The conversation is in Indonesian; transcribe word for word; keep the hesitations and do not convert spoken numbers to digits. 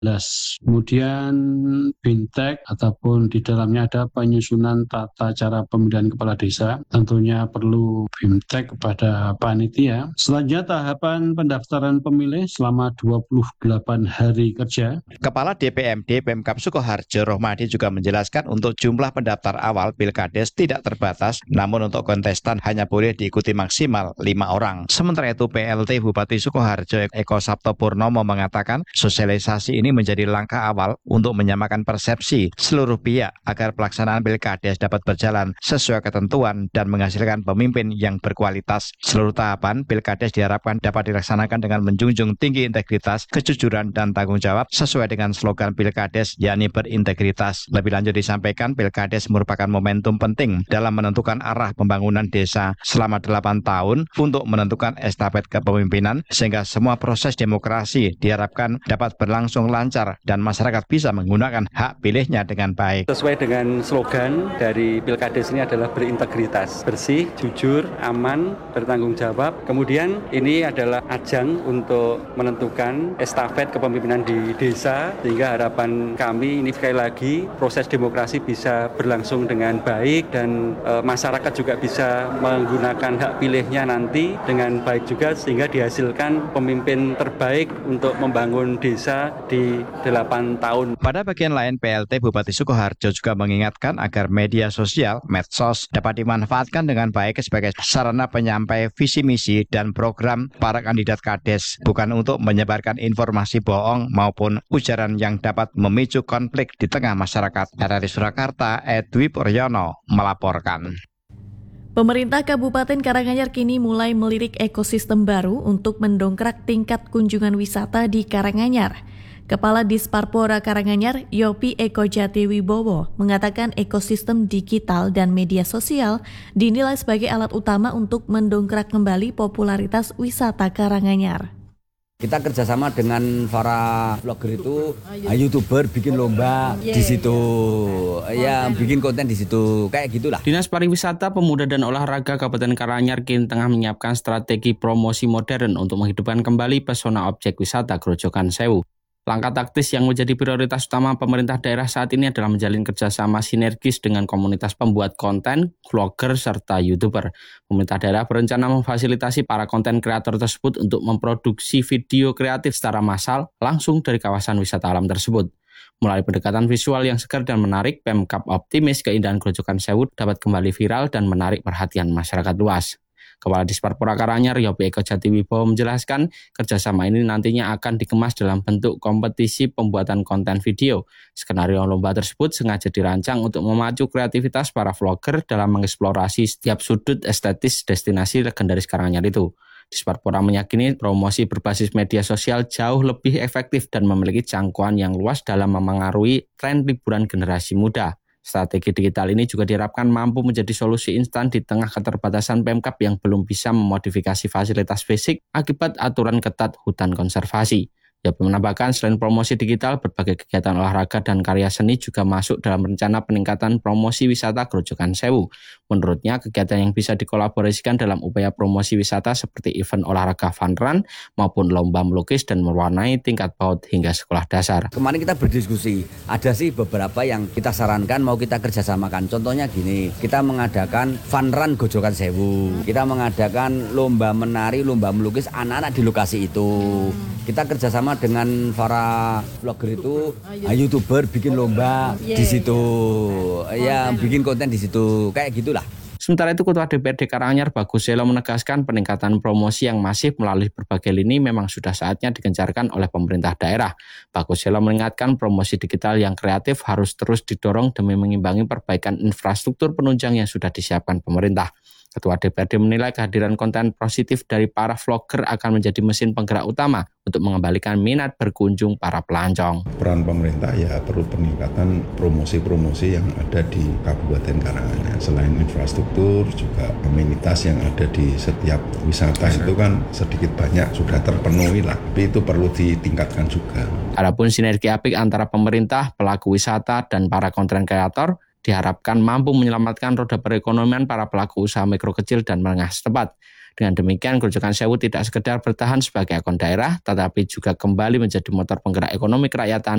Kemudian Bintek ataupun di dalamnya ada penyusunan tata cara pemilihan kepala desa. Tentunya perlu Bintek kepada panitia. Selanjutnya tahapan pendaftaran pemilih selama dua puluh delapan hari kerja. Kepala D P M D Pemkab Sukoharjo Rohmadi juga menjelaskan untuk jumlah pendaftar awal Pilkades tidak terbatas, namun untuk kontestan hanya boleh diikuti maksimal lima orang. Sementara itu P L T Bupati Sukoharjo Eko Sabto Purnomo mengatakan sosialisasi ini menjadi langkah awal untuk menyamakan persepsi seluruh pihak agar pelaksanaan Pilkades dapat berjalan sesuai ketentuan dan menghasilkan pemimpin yang berkualitas. Seluruh tahapan Pilkades diharapkan dapat dilaksanakan dengan menjunjung tinggi integritas, kejujuran, dan tanggung jawab sesuai dengan slogan Pilkades, yakni berintegritas. Lebih lanjut disampaikan, Pilkades merupakan momentum penting dalam menentukan arah pembangunan desa selama delapan tahun untuk menentukan estafet kepemimpinan, sehingga semua proses demokrasi diharapkan dapat berlangsung lancar dan masyarakat bisa menggunakan hak pilihnya dengan baik. Sesuai dengan slogan dari Pilkades ini adalah berintegritas, bersih, jujur, aman, bertanggung jawab. Kemudian ini adalah ajang untuk menentukan estafet kepemimpinan di desa, sehingga harapan kami ini sekali lagi proses demokrasi bisa berlangsung dengan baik dan e, masyarakat juga bisa menggunakan hak pilihnya nanti dengan baik juga, sehingga dihasilkan pemimpin terbaik untuk membangun desa di delapan tahun. Pada bagian lain, P L T Bupati Sukoharjo juga mengingatkan agar media sosial, medsos, dapat dimanfaatkan dengan baik sebagai sarana penyampai visi misi dan program para kandidat Kades, bukan untuk menyebarkan informasi bohong maupun ujaran yang dapat memicu konflik di tengah masyarakat. Dari Surakarta, Edwi Puryono melaporkan. Pemerintah Kabupaten Karanganyar kini mulai melirik ekosistem baru untuk mendongkrak tingkat kunjungan wisata di Karanganyar. Kepala Disparpora Karanganyar, Yopi Eko Jatiwibowo, mengatakan ekosistem digital dan media sosial dinilai sebagai alat utama untuk mendongkrak kembali popularitas wisata Karanganyar. Kita kerjasama dengan para vlogger itu, oh, YouTuber bikin lomba yeah, di situ, yeah. ya bikin konten di situ, kayak gitulah. Dinas Pariwisata, Pemuda dan Olahraga Kabupaten Karanganyar kini tengah menyiapkan strategi promosi modern untuk menghidupkan kembali pesona objek wisata Grojogan Sewu. Langkah taktis yang menjadi prioritas utama pemerintah daerah saat ini adalah menjalin kerjasama sinergis dengan komunitas pembuat konten, vlogger, serta YouTuber. Pemerintah daerah berencana memfasilitasi para konten kreator tersebut untuk memproduksi video kreatif secara massal langsung dari kawasan wisata alam tersebut. Melalui pendekatan visual yang segar dan menarik, Pemkab optimis keindahan Grojogan Sewu dapat kembali viral dan menarik perhatian masyarakat luas. Kepala Disparpora Karanganyar, Yopi Eko Jatiwibowo menjelaskan kerjasama ini nantinya akan dikemas dalam bentuk kompetisi pembuatan konten video. Skenario lomba tersebut sengaja dirancang untuk memacu kreativitas para vlogger dalam mengeksplorasi setiap sudut estetis destinasi legendaris Karanganyar itu. Disparpora meyakini promosi berbasis media sosial jauh lebih efektif dan memiliki jangkauan yang luas dalam memengaruhi tren liburan generasi muda. Strategi digital ini juga diharapkan mampu menjadi solusi instan di tengah keterbatasan Pemkab yang belum bisa memodifikasi fasilitas fisik akibat aturan ketat hutan konservasi. Yopi menambahkan selain promosi digital, berbagai kegiatan olahraga dan karya seni juga masuk dalam rencana peningkatan promosi wisata Grojogan Sewu. Menurutnya, kegiatan yang bisa dikolaborasikan dalam upaya promosi wisata seperti event olahraga fun run maupun lomba melukis dan mewarnai tingkat PAUD hingga sekolah dasar. Kemarin kita berdiskusi, ada sih beberapa yang kita sarankan mau kita kerjasamakan. Contohnya gini, kita mengadakan fun run Grojogan Sewu, kita mengadakan lomba menari, lomba melukis anak-anak di lokasi itu. Kita kerjasama dengan para vlogger itu, oh, YouTuber bikin lomba yeah, di situ, yeah. ya bikin konten di situ, kayak gitulah. Sementara itu, Ketua D P R D Karanganyar Bagus Selo menegaskan peningkatan promosi yang masif melalui berbagai lini memang sudah saatnya digencarkan oleh pemerintah daerah. Bagus Selo mengingatkan promosi digital yang kreatif harus terus didorong demi mengimbangi perbaikan infrastruktur penunjang yang sudah disiapkan pemerintah. Ketua D P R D menilai kehadiran konten positif dari para vlogger akan menjadi mesin penggerak utama untuk mengembalikan minat berkunjung para pelancong. Peran pemerintah ya perlu peningkatan promosi-promosi yang ada di Kabupaten Karanganyar. Selain infrastruktur, juga amenitas yang ada di setiap wisata itu kan sedikit banyak sudah terpenuhi lah, tapi itu perlu ditingkatkan juga. Adapun sinergi apik antara pemerintah, pelaku wisata, dan para konten kreator diharapkan mampu menyelamatkan roda perekonomian para pelaku usaha mikro kecil dan menengah setempat. Dengan demikian, Grojogan Sewu tidak sekedar bertahan sebagai ikon daerah, tetapi juga kembali menjadi motor penggerak ekonomi kerakyatan